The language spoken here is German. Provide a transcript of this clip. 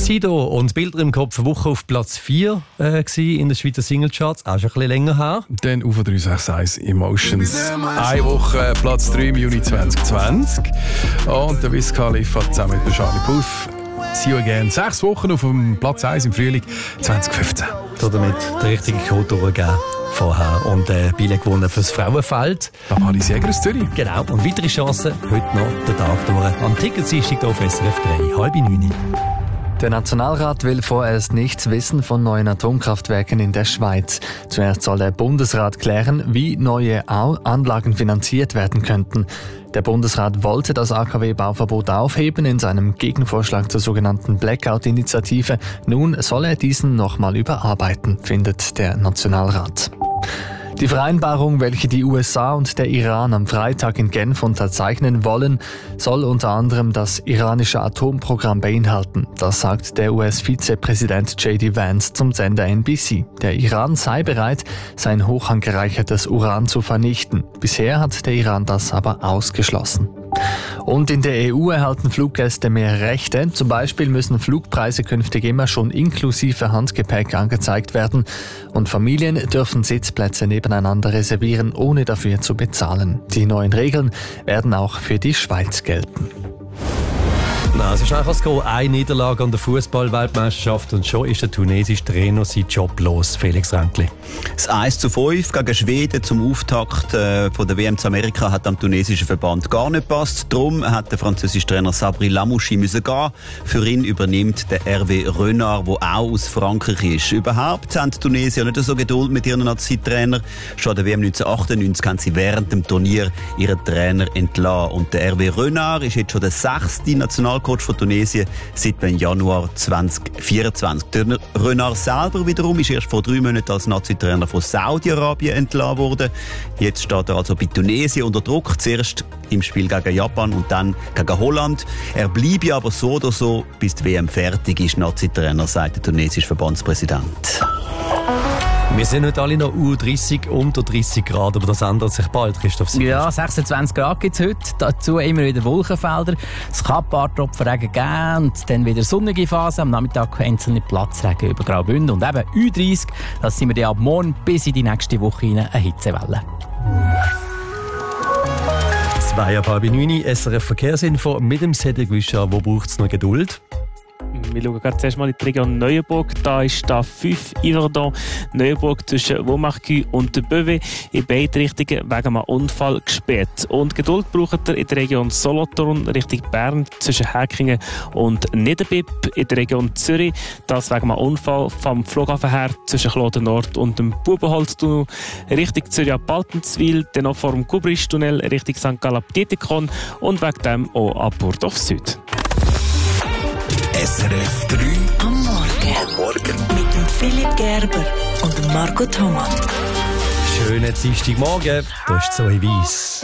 Sido und Bilder im Kopf, eine Woche auf Platz 4 in den Schweizer Singlecharts, auch schon ein bisschen länger her. Dann auf 361 Emotions. Eine Woche Platz 3 im Juni 2020. Und der Wiz Khalifa zusammen mit Charlie Puth. See you again. 6 Wochen auf dem Platz 1 im Frühling 2015. Damit der richtige Code durchgegeben vorher und Billett gewonnen fürs Frauenfeld. Da war die Jäger aus Zürich. Genau, und weitere Chancen heute noch den Tag durch. Am Ticketdienstag auf SRF 3, 8:30. Der Nationalrat will vorerst nichts wissen von neuen Atomkraftwerken in der Schweiz. Zuerst soll der Bundesrat klären, wie neue Anlagen finanziert werden könnten. Der Bundesrat wollte das AKW-Bauverbot aufheben in seinem Gegenvorschlag zur sogenannten Blackout-Initiative. Nun soll er diesen nochmal überarbeiten, findet der Nationalrat. Die Vereinbarung, welche die USA und der Iran am Freitag in Genf unterzeichnen wollen, soll unter anderem das iranische Atomprogramm beinhalten. Das sagt der US-Vizepräsident J.D. Vance zum Sender NBC. Der Iran sei bereit, sein hochangereichertes Uran zu vernichten. Bisher hat der Iran das aber ausgeschlossen. Und in der EU erhalten Fluggäste mehr Rechte. Zum Beispiel müssen Flugpreise künftig immer schon inklusive Handgepäck angezeigt werden. Und Familien dürfen Sitzplätze nebeneinander reservieren, ohne dafür zu bezahlen. Die neuen Regeln werden auch für die Schweiz gelten. Nein, es ist einfach eine Niederlage an der Fußball-Weltmeisterschaft und schon ist der tunesische Trainer sein Job los, Felix Ränkli. Das 1:5 gegen Schweden zum Auftakt von der WM zu Amerika hat am tunesischen Verband gar nicht gepasst. Darum hat der französische Trainer Sabri Lamouchi müssen gehen. Für ihn übernimmt der Hervé Renard, der auch aus Frankreich ist. Überhaupt haben die Tunesier nicht so Geduld mit ihren Nazi-Trainer. Schon an der WM 1998 haben sie während dem Turnier ihren Trainer entlassen. Und der Hervé Renard ist jetzt schon der 6. Nationalcoach von Tunesien seit dem Januar 2024. Der Renard selber wiederum ist erst vor 3 Monaten als Nazi-Trainer von Saudi-Arabien entlassen worden. Jetzt steht er also bei Tunesien unter Druck. Zuerst im Spiel gegen Japan und dann gegen Holland. Er bleibe aber so oder so, bis die WM fertig ist, Nazi-Trainer, sagt der tunesische Verbandspräsident. Wir sind nicht alle noch U30 unter 30 Grad, aber das ändert sich bald, Christoph Siegers. Ja, 26 Grad gibt es heute. Dazu immer wieder Wolkenfelder. Es kann ein paar Tropfen Regen geben und dann wieder sonnige Phase. Am Nachmittag einzelne Platzregen über Graubünden. Und eben U30, das sind wir dann ab morgen bis in die nächste Woche rein, eine Hitzewelle. 8:30, SRF Verkehrsinfo mit dem Cedric Wischer. Wo braucht es noch Geduld? Wir schauen gerade zuerst mal in die Region Neuenburg. Da ist da 5 Yverdon, Neuenburg zwischen Vaumarcus und Beauvais in beide Richtungen wegen einem Unfall gesperrt. Und Geduld braucht ihr in der Region Solothurn Richtung Bern zwischen Häkingen und Niederbipp. In der Region Zürich, das wegen einem Unfall vom Flughafen her zwischen Kloten Nord und dem Bubenholztunnel Richtung Zürich ab Baltenswil, dann noch vor dem Gubristunnel Richtung St. Gallen-Dietikon und wegen dem auch ab Burgdorf Süd. SRF 3 am Morgen. Mit dem Philipp Gerber und dem Marco Thomas. Schönen Dienstagmorgen, da ist Zoe Weiss.